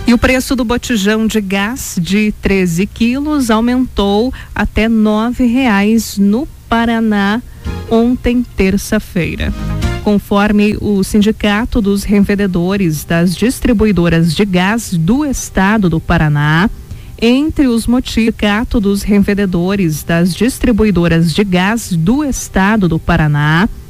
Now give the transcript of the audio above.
E o preço do botijão de gás de 13 quilos aumentou até R$ 9,00 no Paraná ontem, terça-feira. Conforme o Sindicato dos Revendedores das Distribuidoras de Gás do Estado do Paraná, entre os motivos, o Sindicato dos Revendedores das Distribuidoras de Gás do Estado do Paraná